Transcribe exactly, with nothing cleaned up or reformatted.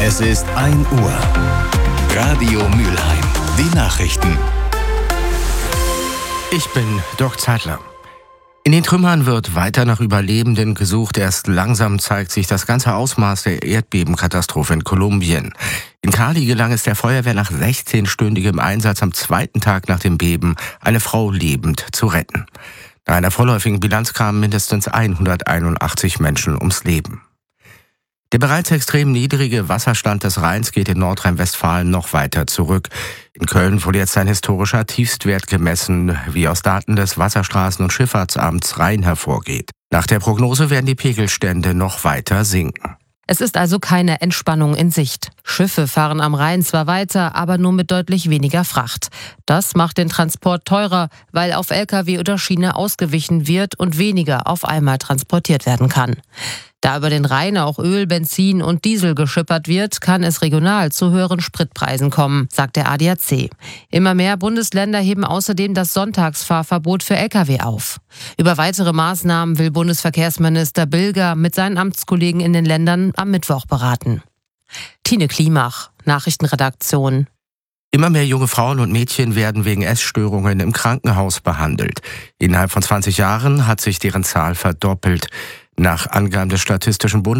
Es ist ein Uhr. Radio Mülheim. Die Nachrichten. Ich bin Dirk Zeitler. In den Trümmern wird weiter nach Überlebenden gesucht. Erst langsam zeigt sich das ganze Ausmaß der Erdbebenkatastrophe in Kolumbien. In Cali gelang es der Feuerwehr nach sechzehnstündigem Einsatz am zweiten Tag nach dem Beben, eine Frau lebend zu retten. Nach einer vorläufigen Bilanz kamen mindestens hunderteinundachtzig Menschen ums Leben. Der bereits extrem niedrige Wasserstand des Rheins geht in Nordrhein-Westfalen noch weiter zurück. In Köln wurde jetzt ein historischer Tiefstwert gemessen, wie aus Daten des Wasserstraßen- und Schifffahrtsamts Rhein hervorgeht. Nach der Prognose werden die Pegelstände noch weiter sinken. Es ist also keine Entspannung in Sicht. Schiffe fahren am Rhein zwar weiter, aber nur mit deutlich weniger Fracht. Das macht den Transport teurer, weil auf L K W oder Schiene ausgewichen wird und weniger auf einmal transportiert werden kann. Da über den Rhein auch Öl, Benzin und Diesel geschippert wird, kann es regional zu höheren Spritpreisen kommen, sagt der A D A C. Immer mehr Bundesländer heben außerdem das Sonntagsfahrverbot für L K W auf. Über weitere Maßnahmen will Bundesverkehrsminister Bilger mit seinen Amtskollegen in den Ländern am Mittwoch beraten. Tine Klimach, Nachrichtenredaktion. Immer mehr junge Frauen und Mädchen werden wegen Essstörungen im Krankenhaus behandelt. Innerhalb von zwanzig Jahren hat sich deren Zahl verdoppelt. Nach Angaben des Statistischen Bundes